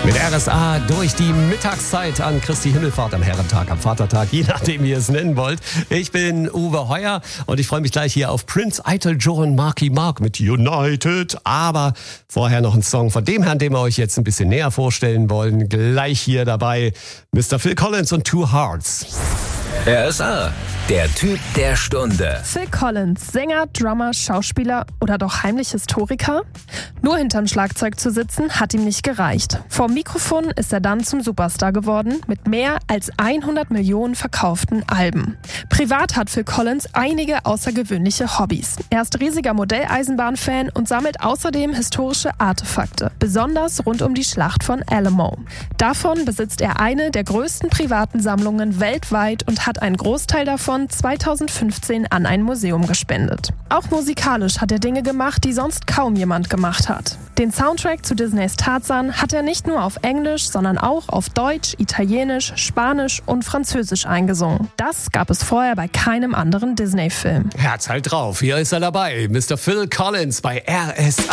Mit RSA durch die Mittagszeit an Christi Himmelfahrt, am Herrentag, am Vatertag, je nachdem, wie ihr es nennen wollt. Ich bin Uwe Heuer und ich freue mich gleich hier auf Prince, Eitel, Joe und Marky Mark mit United. Aber vorher noch ein Song von dem Herrn, den wir euch jetzt ein bisschen näher vorstellen wollen. Gleich hier dabei Mr. Phil Collins und Two Hearts. RSA, der Typ der Stunde. Phil Collins, Sänger, Drummer, Schauspieler oder doch heimlich Historiker? Nur hinterm Schlagzeug zu sitzen, hat ihm nicht gereicht. Vor dem Mikrofon ist er dann zum Superstar geworden, mit mehr als 100 Millionen verkauften Alben. Privat hat Phil Collins einige außergewöhnliche Hobbys. Er ist riesiger Modelleisenbahn-Fan und sammelt außerdem historische Artefakte, besonders rund um die Schlacht von Alamo. Davon besitzt er eine der größten privaten Sammlungen weltweit und hat einen Großteil davon 2015 an ein Museum gespendet. Auch musikalisch hat er Dinge gemacht, die sonst kaum jemand gemacht hat. Den Soundtrack zu Disneys Tarzan hat er nicht nur auf Englisch, sondern auch auf Deutsch, Italienisch, Spanisch und Französisch eingesungen. Das gab es vorher bei keinem anderen Disney-Film. Herz halt drauf, hier ist er dabei, Mr. Phil Collins bei RSA.